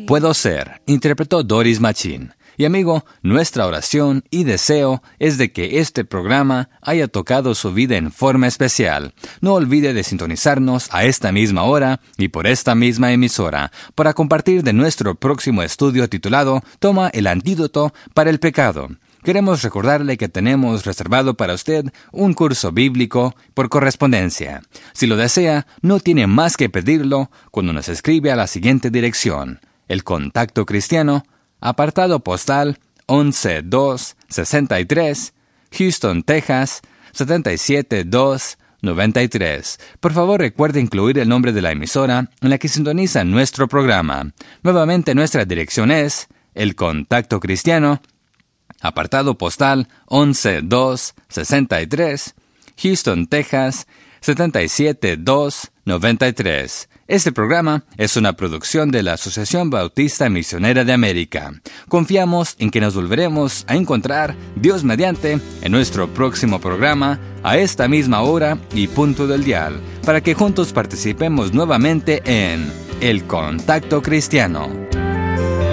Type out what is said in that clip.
Puedo ser, interpretó Doris Machín. Y amigo, nuestra oración y deseo es de que este programa haya tocado su vida en forma especial. No olvide de sintonizarnos a esta misma hora y por esta misma emisora para compartir de nuestro próximo estudio titulado Toma el antídoto para el pecado. Queremos recordarle que tenemos reservado para usted un curso bíblico por correspondencia. Si lo desea, no tiene más que pedirlo cuando nos escribe a la siguiente dirección: El Contacto Cristiano, apartado postal 11263, Houston, Texas 77293. Por favor, recuerde incluir el nombre de la emisora en la que sintoniza nuestro programa. Nuevamente, nuestra dirección es El Contacto Cristiano, apartado postal 11263, Houston, Texas 77293. Este programa es una producción de la Asociación Bautista Misionera de América. Confiamos en que nos volveremos a encontrar, Dios mediante, en nuestro próximo programa, a esta misma hora y punto del dial, para que juntos participemos nuevamente en El Contacto Cristiano.